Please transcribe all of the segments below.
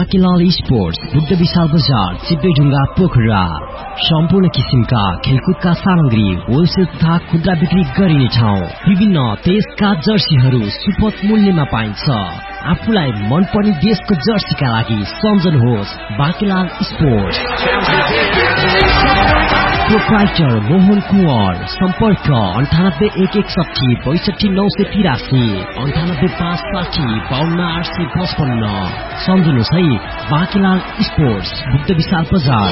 बाँकीलाल sports Buddha विशाल बजार चिप्लेढुङ्गा पोखरा। सम्पूर्ण किसिमका खेलकुदका सामग्री होलसेल तथा खुद्रा बिक्री गरिने ठाउँ। विभिन्न देशका जर्सीहरू सुपथ मूल्यमा पाइन्छ। आफूलाई मनपर्ने देशको जर्सीका लागि सम्झनुहोस् बाँकीलाल स्पोर्ट्स। प्रोप्राइटर मोहन कुँवर। सम्पर्क 981160 62983 9856528855। सम्झनुहोस् है बाँकीलाल स्पोर्ट्स बुद्ध विशाल बजार।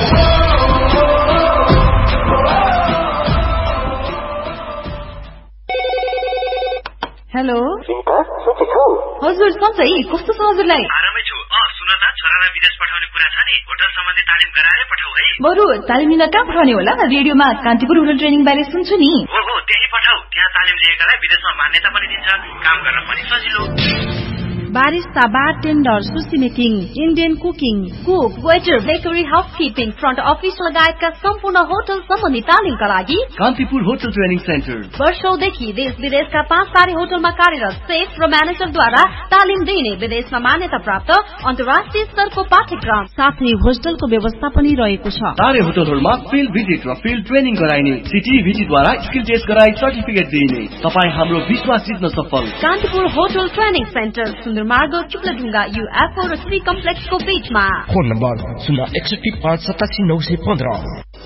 हेलो हजुर सन्चै कस्तो छ हजुरलाई? आरामै छु। सुन त छोरालाई विदेश पठाउने कुरा छ नि, होटल सम्बन्धी तालिम गराएर पठाऊ है। बरु तालिम लिन कहाँ पठाउने होला? रेडियोमा कान्तिपुर होटल ट्रेनिङ बारे सुन्छु नि। हो त्यही पठाऊ। त्यहाँ तालिम लिएकालाई विदेशमा मान्यता पनि दिन्छ, काम गर्न पनि सजिलो। Barista, bartender, sushi making, Indian cooking, cook, waiter, bakery, housekeeping, front office लगायतका सम्पूर्ण होटल सम्बन्धी तालिमका लागि कान्तिपुर होटल ट्रेनिङ सेन्टर वर्षौंदेखि देश विदेशका 5 तारे होटलमा कार्यरत सेफ र म्यानेजरद्वारा तालिम दिइने विदेशमा मान्यता प्राप्त अन्तर्राष्ट्रिय स्तरको पाठ्यक्रम साथै होस्टलको व्यवस्था पनि रहेको छ। तारे होटलहरूमा फिल्ड भिजिट र फिल्ड ट्रेनिङ गराइने, सिटिभिजीद्वारा स्किल टेस्ट गराई सर्टिफिकेट दिइने। तपाईँ हाम्रो विश्वास जित्न सफल। कान्तिपुर होटल ट्रेनिङ सेन्टर मार्ग चिप्लेढुङ्गा UFO र श्री कम्प्लेक्सको बीचमा। Phone number 061587915।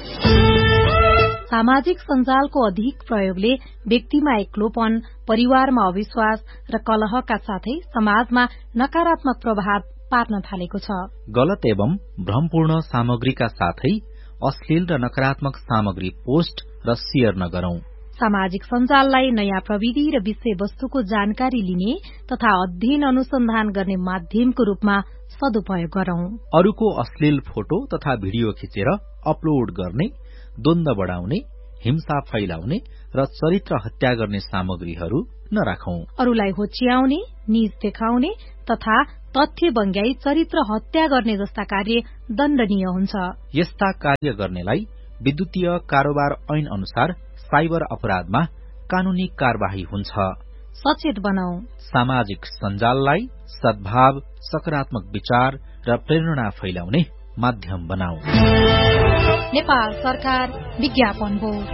सामाजिक सञ्जालको अधिक प्रयोगले व्यक्तिमा एक्लोपन, परिवारमा अविश्वास र कलहका साथै समाजमा नकारात्मक प्रभाव पार्न थालेको छ। गलत एवं भ्रमपूर्ण सामग्रीका साथै अश्लील र नकारात्मक सामग्री पोस्ट र शेयर नगरौं। सामाजिक सञ्जाललाई नयाँ प्रविधि र विषयवस्तुको जानकारी लिने तथा अध्ययन अनुसन्धान गर्ने माध्यमको रूपमा सदुपयोग गरौं। अरूको अश्लील फोटो तथा भिडियो खिचेर अपलोड गर्ने, द्वन्द्व बढ़ाउने, हिंसा फैलाउने र चरित्र हत्या गर्ने सामग्रीहरू नराखौं। अरूलाई होच्याउने, निज देखाउने तथा तथ्य बङ्ग्याई चरित्र हत्या गर्ने जस्ता कार्य दण्डनीय हुन्छ। यस्ता कार्य गर्नेलाई विद्युतीय कारोबार ऐन अनुसार साइबर अपराधमा कानूनी कार्यवाही हुन्छ। सचेत बनाऊ। सामाजिक सञ्जाललाई सद्भाव, सकारात्मक विचार र प्रेरणा फैलाउने माध्यम बनाऊ। नेपाल सरकार विज्ञापन बोर्ड।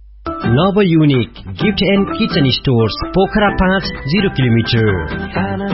नव unique gift and kitchen stores Pokhara 5 0 kilometre.